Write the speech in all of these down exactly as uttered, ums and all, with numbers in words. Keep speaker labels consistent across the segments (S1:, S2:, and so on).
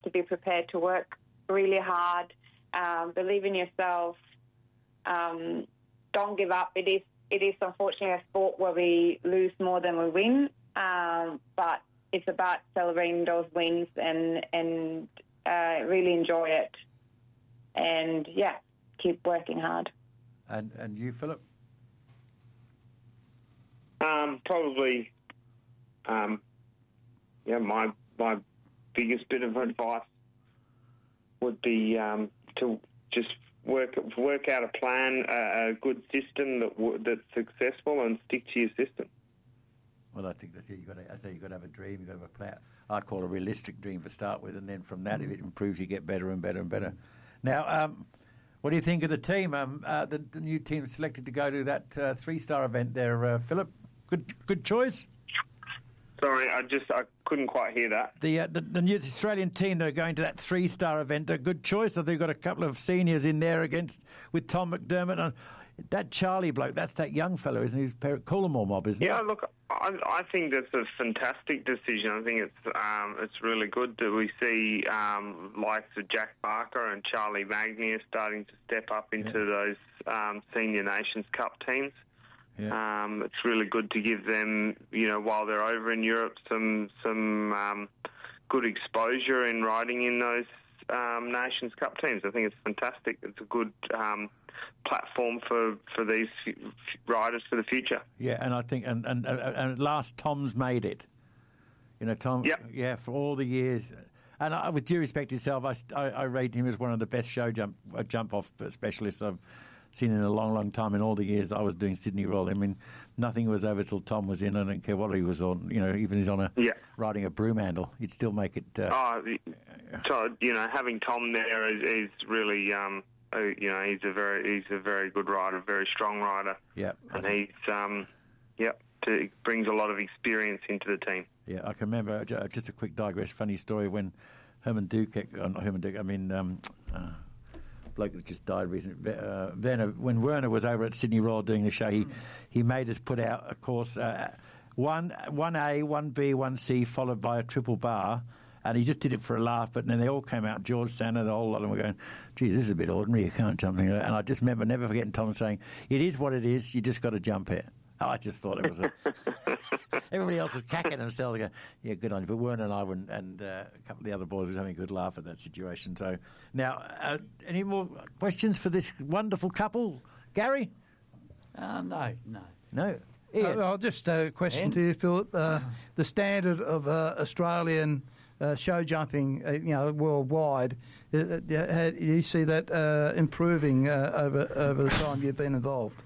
S1: to be prepared to work really hard, um, believe in yourself, um, don't give up. It is it is unfortunately a sport where we lose more than we win, um, but it's about celebrating those wins and and uh, really enjoy it, and yeah, keep working hard.
S2: And and you, Philip?
S3: Um, probably, um, yeah. My my biggest bit of advice would be um, to just work work out a plan, a, a good system that w- that's successful, and stick to your system.
S2: Well, I think that's it. You got to, I say you got to have a dream. You got to have a plan. I call it a realistic dream to start with, and then from that, if it improves, you get better and better and better. Now, um, what do you think of the team? Um, uh, the, the new team selected to go to that uh, three-star event there, uh, Philip. Good, good choice.
S3: Sorry, I just I couldn't quite hear that.
S2: The uh, the, the new Australian team that are going to that three-star event, they're a good choice. I think they've got a couple of seniors in there against with Tom McDermott. And that Charlie bloke, that's that young fellow, isn't he? He's Coolamore mob, isn't he?
S3: Yeah, look, I, I think that's a fantastic decision. I think it's um, it's really good that we see um, likes of Jack Barker and Charlie Magnier starting to step up into yeah. those um, senior Nations Cup teams. Yeah. Um, it's really good to give them, you know, while they're over in Europe, some some um, good exposure in riding in those um, Nations Cup teams. I think it's fantastic. It's a good um, platform for, for these f- riders for the future.
S2: Yeah, and I think, and, and, and at last, Tom's made it. You know, Tom,
S3: yep.
S2: yeah, for all the years. And I, with due respect to himself, I, I, I rate him as one of the best show jump uh, jump off specialists I've seen in a long, long time. In all the years I was doing Sydney Royal, I mean, nothing was over till Tom was in. I don't care what he was on. You know, even if he's on a
S3: yeah.
S2: riding a broom handle, he'd still make it. Uh,
S3: oh, so you know, having Tom there is, is really, um, uh, you know, he's a very he's a very good rider, very strong rider.
S2: Yeah,
S3: and he's um, yeah, to, brings a lot of experience into the team.
S2: Yeah, I can remember just a quick digress, funny story when Herman Dukek, uh, not Herman Dukek, I mean. Um, uh, bloke that just died recently. Uh, Werner, when Werner was over at Sydney Royal doing the show, he he made us put out a course uh, one one A, one B, one C, followed by a triple bar, and he just did it for a laugh. But then they all came out. George Santa, the whole lot of them were going, "Gee, this is a bit ordinary. You can't jump here." And I just remember never forgetting Tom saying, "It is what it is. You just got to jump it." I just thought it was a... Everybody else was cacking themselves. Going, yeah, good on you. But Werner and I were, and uh, a couple of the other boys were having a good laugh at that situation. So now, uh, any more questions for this wonderful couple? Gary?
S4: Uh, no, no.
S2: No.
S4: Ian? Uh, I'll just a uh, question Ian? to you, Philip. Uh, the standard of uh, Australian uh, show jumping, uh, you know, worldwide, uh, do you see that uh, improving uh, over, over the time you've been involved?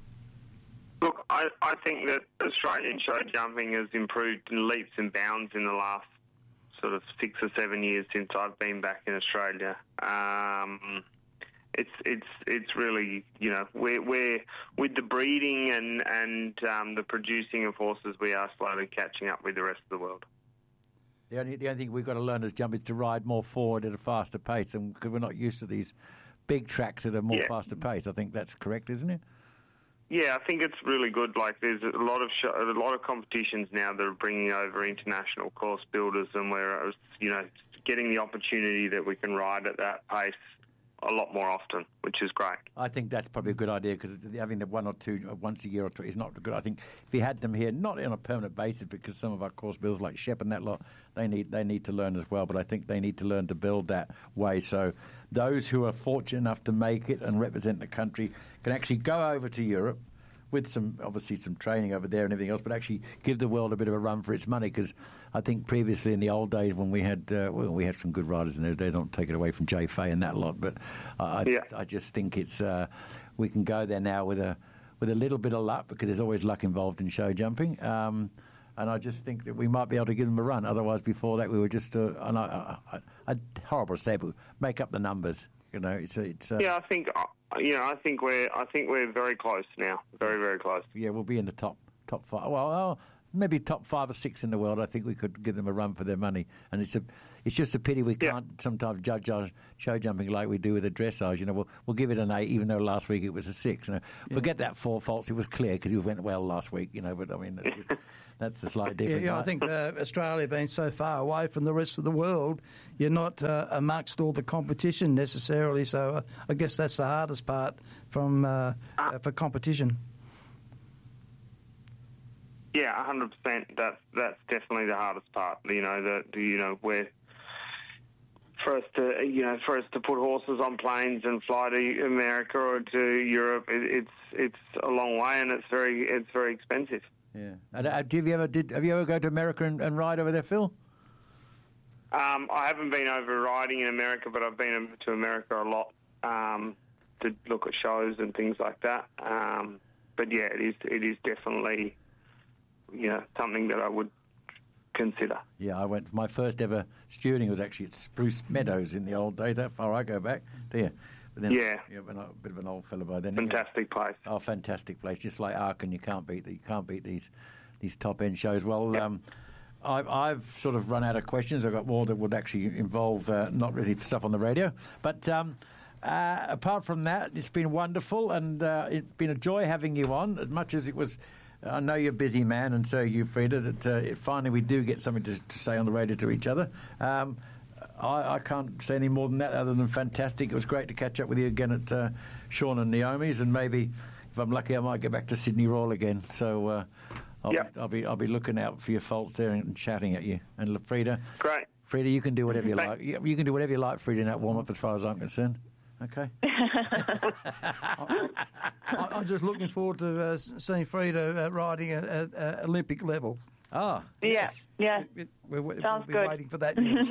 S3: Look, I, I think that Australian show jumping has improved in leaps and bounds in the last sort of six or seven years since I've been back in Australia. Um, it's it's it's really, you know, we're, we're with the breeding and and um, the producing of horses, we are slowly catching up with the rest of the world.
S2: The only the only thing we've got to learn as jumpers is to ride more forward at a faster pace, and because we're not used to these big tracks at a more yeah. faster pace. I think that's correct, isn't it?
S3: Yeah, I think it's really good. Like, there's a lot of show, a lot of competitions now that are bringing over international course builders, and we're, you know, getting the opportunity that we can ride at that pace a lot more often, which is great.
S2: I think that's probably a good idea, because having the one or two once a year or two is not good. I think if we had them here, not on a permanent basis, because some of our course builders like Shep and that lot, they need they need to learn as well. But I think they need to learn to build that way, so those who are fortunate enough to make it and represent the country can actually go over to Europe with some, obviously some training over there and everything else, but actually give the world a bit of a run for its money. Because I think previously in the old days when we had, uh, well, we had some good riders in those days. Don't take it away from Jay Fay and that lot, but I,
S3: yeah.
S2: I just think it's uh, we can go there now with a with a little bit of luck, because there's always luck involved in show jumping. Um, and I just think that we might be able to give them a run. Otherwise, before that, we were just, uh, and I, I, I, horrible to say, but make up the numbers. You know, it's it's. Uh,
S3: yeah, I think. Uh, You know, I think we're I think we're very close now, very very close.
S2: Yeah, we'll be in the top top five. Well, oh, maybe top five or six in the world. I think we could give them a run for their money. And it's a, it's just a pity we
S3: Yeah.
S2: can't sometimes judge our show jumping like we do with the dressage. You know, we'll, we'll give it an eight, even though last week it was a six. You know,
S4: Yeah.
S2: forget that four faults. It was clear because it went well last week. You know, but I mean, that's, just, that's the slight
S4: Yeah,
S2: difference.
S4: yeah, I think uh, Australia being so far away from the rest of the world, you're not uh, amongst all the competition necessarily. So uh, I guess that's the hardest part from uh, uh, for competition.
S3: Yeah, one hundred percent. That's that's definitely the hardest part. You know, that you know where for us to you know for us to put horses on planes and fly to America or to Europe, it, it's it's a long way and it's very it's very expensive.
S2: Yeah. And, uh, have you ever did? Have you ever go to America and, and ride over there, Phil?
S3: Um, I haven't been over riding in America, but I've been to America a lot um, to look at shows and things like that. Um, but yeah, it is it is definitely you know something that I would consider.
S2: Yeah, I went. My first ever stewarding was actually at Spruce Meadows in the old days. That far I go back. There. But then,
S3: Yeah.
S2: yeah, but I'm a bit of an old fellow by then.
S3: Fantastic place.
S2: Oh, fantastic place! Just like Aachen, you can't beat the, you can't beat these these top end shows. Well,
S3: Yep.
S2: um, I've, I've sort of run out of questions. I've got more that would actually involve uh, not really stuff on the radio, but. Um, uh, apart from that, it's been wonderful, and uh, it's been a joy having you on. As much as it was, I know you're a busy man, and so are you, Frida. That uh, it, finally we do get something to, to say on the radio to each other. Um, I, I can't say any more than that, other than fantastic. It was great to catch up with you again at uh, Sean and Naomi's, and maybe if I'm lucky, I might get back to Sydney Royal again. So uh, I'll,
S3: Yep.
S2: be, I'll be I'll be looking out for your faults there and chatting at you. And Frida,
S3: Great.
S2: Frida, you can do whatever you
S3: Thanks.
S2: like. You, you can do whatever you like, Frida, in that warm up, as far as I'm concerned. Okay.
S4: I, I'm just looking forward to uh, seeing Frida uh, riding at, at, at Olympic level.
S2: Ah,
S1: Yeah, yeah.
S4: We're, we're,
S1: Sounds
S4: we'll be
S1: good.
S4: waiting for that news.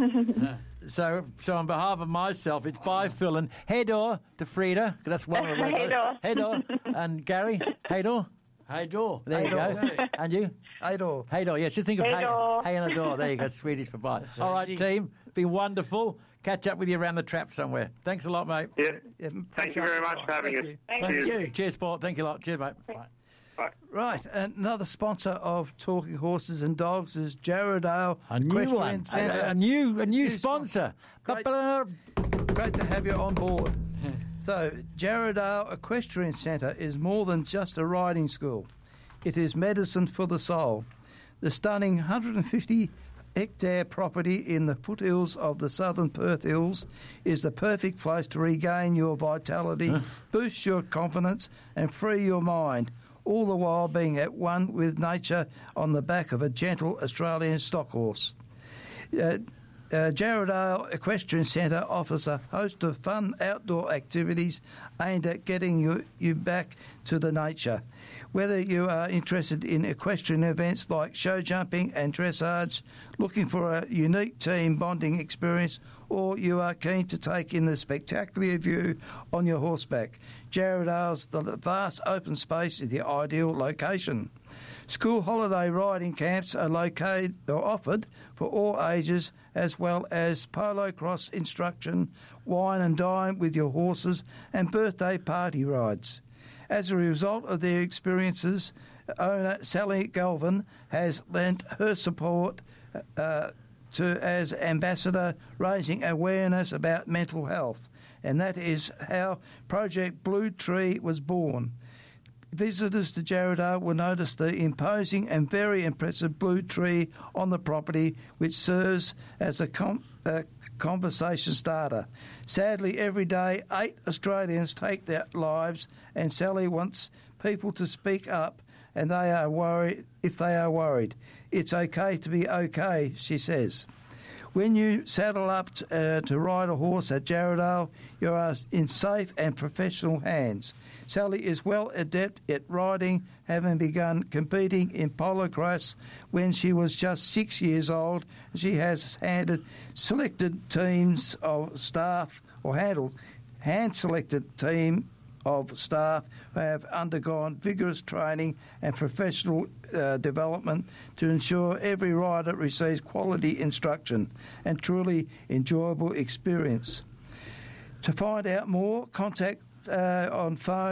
S2: So, so on behalf of myself, it's bye, Phil, and head-or to Frida, 'cause that's one of the
S1: Head-or.
S2: Head-or. And Gary, head-or.
S5: Hey, door.
S2: There you
S4: Head-or.
S2: go. And you?
S4: Ador.
S2: Head-or. Yes, just think of hey,
S1: Head-or.
S2: hey and a door. There you go, Swedish for bye.
S5: That's
S2: All right,
S5: easy.
S2: team, been wonderful. Catch up with you around the trap somewhere. Thanks a lot, mate.
S3: Yeah.
S4: Yeah,
S3: Thank you very much for having
S4: Thank
S3: us.
S4: you.
S1: Thank
S5: Thank
S3: Cheers.
S5: you.
S2: Cheers, Sport. Thank you a lot. Cheers, mate.
S3: Bye.
S4: Right, another sponsor of Talking Horses and Dogs is Jarradale
S5: A new
S4: Equestrian
S5: one.
S2: A,
S4: Centre.
S2: a new, a new
S4: New
S2: sponsor.
S4: Great.
S2: Ba-ba-da.
S4: Great to have you on board. So, Jarradale Equestrian Centre is more than just a riding school. It is medicine for the soul. The stunning one hundred fifty hectare property in the foothills of the southern Perth Hills is the perfect place to regain your vitality, boost your confidence and free your mind, all the while being at one with nature on the back of a gentle Australian stock horse. Uh, Uh, Jarradale Equestrian Centre offers a host of fun outdoor activities aimed at getting you, you back to the nature. Whether you are interested in equestrian events like show jumping and dressage, looking for a unique team bonding experience, or you are keen to take in the spectacular view on your horseback, Jarradale's the vast open space is the ideal location. School holiday riding camps are located or offered for all ages, as well as polo cross instruction, wine and dine with your horses, and birthday party rides. As a result of their experiences, owner Sally Galvin has lent her support uh, to as ambassador, raising awareness about mental health, and that is how Project Blue Tree was born. Visitors to Jarradale will notice the imposing and very impressive blue tree on the property, which serves as a com- uh, conversation starter. Sadly, every day, eight Australians take their lives, and Sally wants people to speak up, and they are worried if they are worried. It's okay to be okay, she says. When you saddle up t- uh, to ride a horse at Jarradale, you are in safe and professional hands. Sally is well adept at riding, having begun competing in polo cross when she was just six years old. She has handed selected teams of staff, or handled hand-selected team of staff who have undergone vigorous training and professional uh, development to ensure every rider receives quality instruction and truly enjoyable experience. To find out more, contact uh, on phone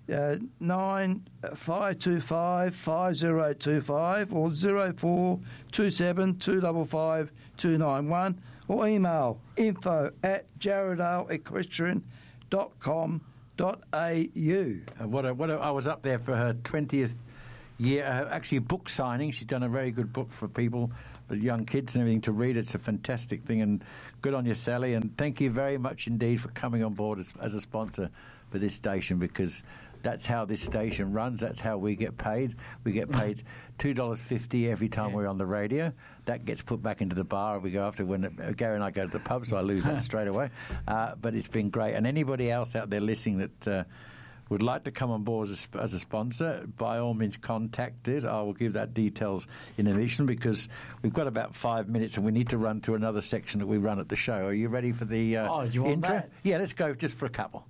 S4: uh, nine five two five five zero two five or zero four two seven two five five two nine one or email info at jarradale equestrian dot com dot a u.
S2: Uh, what a, what a, I was up there for her twentieth year, uh, actually book signing. She's done a very good book for people, for young kids and everything to read. It's a fantastic thing, and good on you, Sally, and thank you very much indeed for coming on board as, as a sponsor for this station, because that's how this station runs. That's how we get paid. We get paid two dollars fifty every time yeah. we're on the radio. That gets put back into the bar we go after when uh, Gary and I go to the pub, so I lose that straight away. Uh, but it's been great. And anybody else out there listening that uh, would like to come on board as a, as a sponsor, by all means contact it. I will give that details in addition, because we've got about five minutes and we need to run to another section that we run at the show. Are you ready for the uh,
S5: oh, do you want
S2: intro?
S5: that?
S2: Yeah, let's go just for a couple.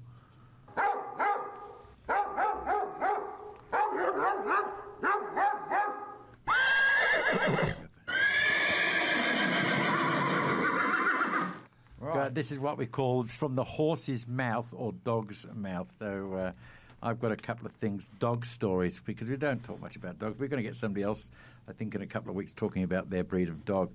S2: Right. This is what we call, it's from the horse's mouth or dog's mouth. So uh, I've got a couple of things, dog stories, because we don't talk much about dogs. We're going to get somebody else, I think, in a couple of weeks talking about their breed of dog.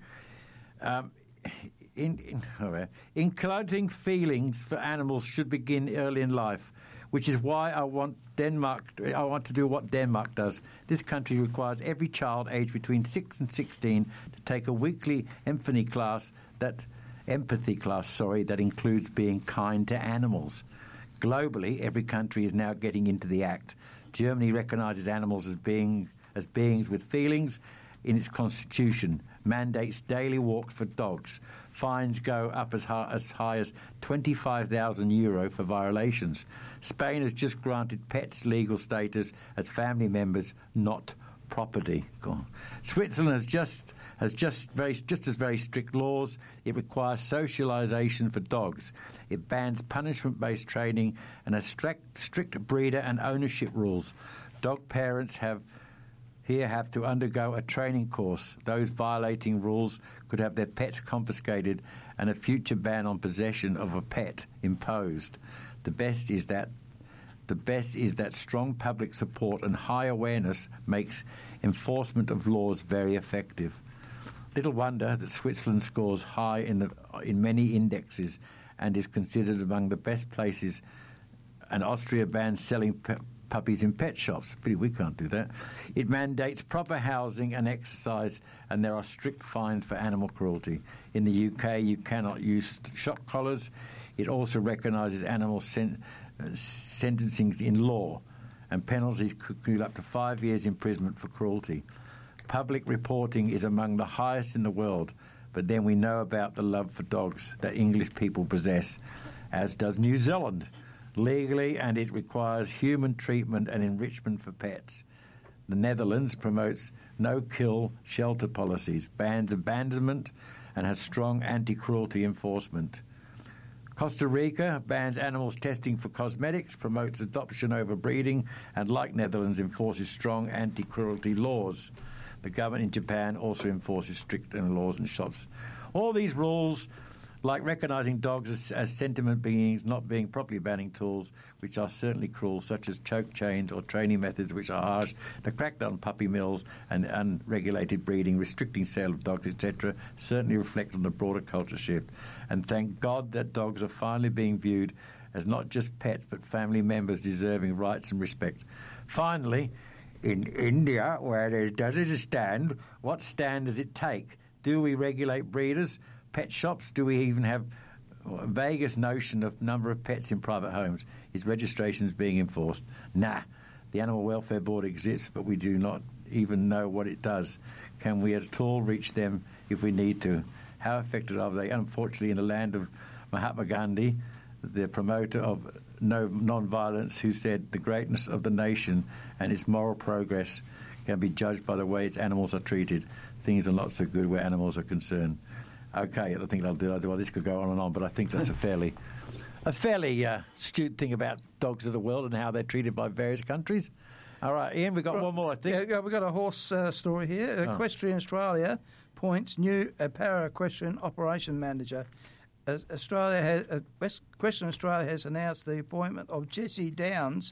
S2: Um, in, in, oh, Including feelings for animals should begin early in life, which is why I want Denmark. I want to do what Denmark does. This country requires every child aged between six and sixteen to take a weekly empathy class that empathy class, sorry, that includes being kind to animals. Globally, every country is now getting into the act. Germany recognises animals as being as beings with feelings in its constitution, mandates daily walks for dogs. Fines go up as high as, high as twenty-five thousand euro for violations. Spain has just granted pets legal status as family members, not property. Switzerland has just has just very just as very strict laws. It requires socialisation for dogs. It bans punishment-based training and has strict, strict breeder and ownership rules. Dog parents have here have to undergo a training course. Those violating rules could have their pets confiscated and a future ban on possession of a pet imposed. The best is that the best is that strong public support and high awareness makes enforcement of laws very effective. Little wonder that Switzerland scores high in the in many indexes and is considered among the best places. And Austria bans selling pe- puppies in pet shops. Pity we can't do that. It mandates proper housing and exercise, and there are strict fines for animal cruelty. In the U K, you cannot use shock collars. It also recognises animal sen- uh, sentencing in law, and penalties could could up to five years imprisonment for cruelty. Public reporting is among the highest in the world, but then we know about the love for dogs that English people possess, as does New Zealand. Legally, and it requires human treatment and enrichment for pets. The Netherlands promotes no-kill shelter policies, bans abandonment, and has strong anti-cruelty enforcement. Costa Rica bans animals testing for cosmetics, promotes adoption over breeding, and like Netherlands, enforces strong anti-cruelty laws. The government in Japan also enforces strict laws in shops. All these rules, like recognising dogs as, as sentient beings, not being properly banning tools, which are certainly cruel, such as choke chains or training methods which are harsh, the crackdown on puppy mills and unregulated breeding, restricting sale of dogs, et cetera, certainly reflect on the broader culture shift. And thank God that dogs are finally being viewed as not just pets, but family members deserving rights and respect. Finally, in India, where there doesn't stand, what stand does it take? Do we regulate breeders? Pet shops? Do we even have a vaguest notion of number of pets in private homes? Is registrations being enforced? Nah. The Animal Welfare Board exists, but we do not even know what it does. Can we at all reach them if we need to? How effective are they? Unfortunately, in the land of Mahatma Gandhi, the promoter of no non-violence, who said the greatness of the nation and its moral progress can be judged by the way its animals are treated. Things are not so good where animals are concerned. Okay, I think I'll do that. Well, this could go on and on, but I think that's a fairly a fairly uh, astute thing about dogs of the world and how they're treated by various countries. All right, Ian, we've got right. one more, I think.
S4: Yeah, we've got a horse uh, story here. Oh. Equestrian Australia appoints new uh, para-equestrian operation manager. Uh, Australia has, uh, West, Equestrian Australia has announced the appointment of Jessie Downs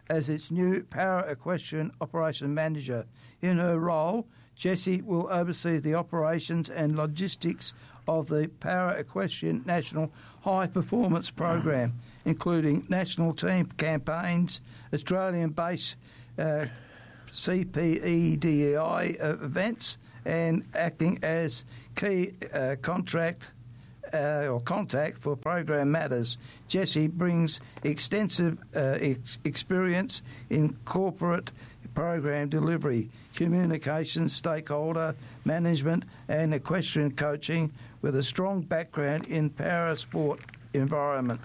S4: as its new para-equestrian operation manager. In her role, Jessie will oversee the operations and logistics of the para-equestrian national high-performance program, including national team campaigns, Australian-based uh, C P E D E I uh, events, and acting as key uh, contract uh, or contact for program matters. Jessie brings extensive uh, ex- experience in corporate program delivery, communications, stakeholder management, and equestrian coaching, with a strong background in para-sport environment.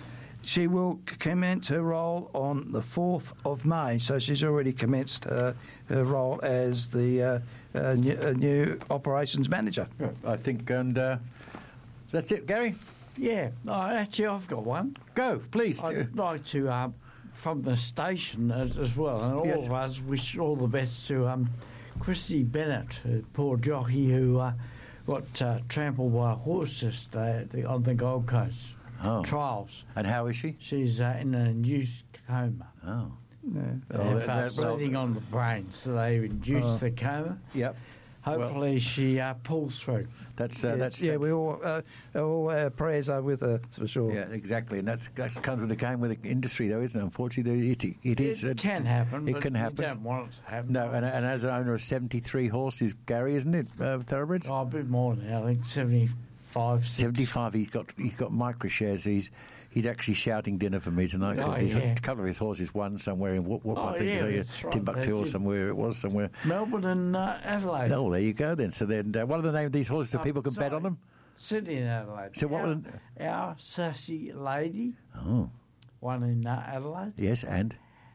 S4: She will commence her role on the fourth of May, so she's already commenced her, her role as the uh, uh, new, uh, new operations manager.
S2: I think, and uh, that's it, Gary.
S5: Yeah, no, actually, I've got one.
S2: Go, please.
S5: I'd like to, um, from the station as, as well, and all
S2: Yes.
S5: of us wish all the best to um, Christy Bennett, a poor jockey who uh, got uh, trampled by a horse yesterday at the, on the Gold Coast
S2: Oh.
S5: trials.
S2: And how is she?
S5: She's uh, in an induced coma.
S2: Oh.
S4: Yeah.
S5: They
S2: Oh,
S5: have
S2: that-
S5: uh,
S2: that- well-
S5: bleeding on the brain, so they induced
S2: Oh.
S5: the coma.
S2: Yep.
S5: Hopefully she uh, pulls through.
S2: That's uh,
S4: yeah,
S2: that's
S4: yeah,
S2: that's-
S4: we all uh, all our prayers are with her for sure.
S2: Yeah, exactly, and that's that comes with the game with the industry, though, isn't it? Unfortunately, it it is.
S5: It can happen.
S2: It
S5: but
S2: can
S5: you
S2: happen.
S5: don't want it to happen.
S2: No, and, and as an owner of seventy-three horses, Gary, isn't it? Uh, thoroughbreds.
S5: Oh, a bit more now. I think seventy-five. six.
S2: Seventy-five. He's got he's got micro shares. He's he's actually shouting dinner for me tonight because
S5: Oh,
S2: he's
S5: yeah.
S2: a couple of his horses won somewhere in what, what
S5: Oh,
S2: I think
S5: yeah,
S2: uh,
S5: that's right,
S2: Timbuktu
S5: that's
S2: or
S5: it.
S2: somewhere it was somewhere.
S5: Melbourne and uh, Adelaide.
S2: Oh, there you go then. So then, uh, what are the name of these horses so
S5: Oh,
S2: people can bet
S5: sorry.
S2: on them?
S5: Sydney and Adelaide.
S2: So what
S5: our,
S2: were
S5: our Sassy Lady,
S2: Oh,
S5: one in uh, Adelaide,
S2: yes, and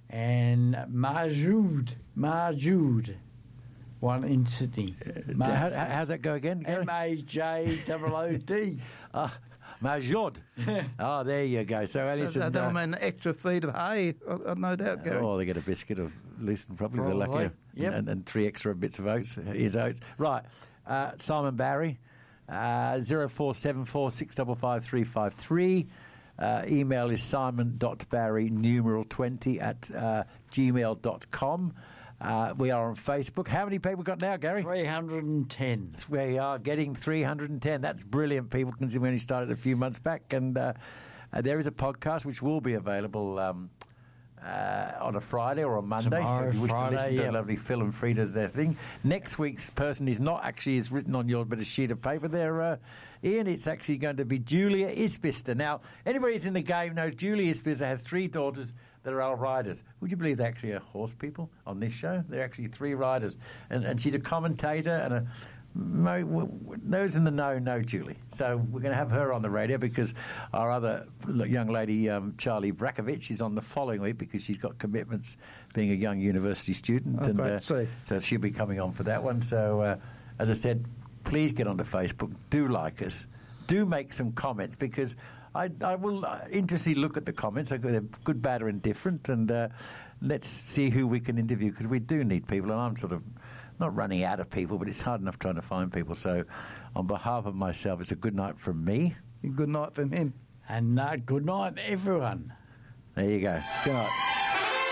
S5: and Marjoud, Marjoud, one in Sydney.
S2: Uh, how, how- how's that go again, Gary?
S5: M A J O O D.
S2: Ah, Majod. Oh, there you go. So,
S4: So
S2: Alison,
S4: that- that'll
S2: uh,
S4: mean an extra feed of hay, uh, uh, no doubt, Gary.
S2: oh, they get a biscuit of Lucerne, probably. They're
S5: Probably.
S2: lucky.
S5: Yep.
S2: And, and three extra bits of oats, his oats. Right. Uh, Simon Barry, uh, zero four seven four six five five three five three. Uh, email is simon.barry numeral twenty at uh, gmail dot com. Uh, we are on Facebook. How many people got now, Gary?
S5: three hundred ten.
S2: We are getting three hundred ten. That's brilliant, people, considering we only started a few months back. And uh, uh, there is a podcast which will be available um, uh, on a Friday or a Monday.
S5: Tomorrow,
S2: so if you wish
S5: Friday,
S2: to listen to
S5: yeah.
S2: a lovely Phil and Frida's their thing. Next week's person is not actually is written on your bit of sheet of paper there, uh, Ian. It's actually going to be Julia Isbister. Now, anybody who's in the game knows Julia Isbister has three daughters that are our riders. Would you believe they actually are horse people on this show? They're actually three riders. And, and she's a commentator and a... Mo, w- w- those in the know know Julie. So we're going to have her on the radio because our other l- young lady, um, Charlie Brakovich, is on the following week because she's got commitments being a young university student.
S4: Oh,
S2: and
S4: great
S2: uh,
S4: to see.
S2: So she'll be coming on for that one. So, uh, as I said, please get onto Facebook. Do like us. Do make some comments because I, I will uh, interestingly look at the comments. They're good, bad, or indifferent. And uh, let's see who we can interview because we do need people. And I'm sort of not running out of people, but it's hard enough trying to find people. So on behalf of myself, it's a good night from me.
S4: Good night from him.
S5: And uh, good night, everyone.
S2: There you go. Good night.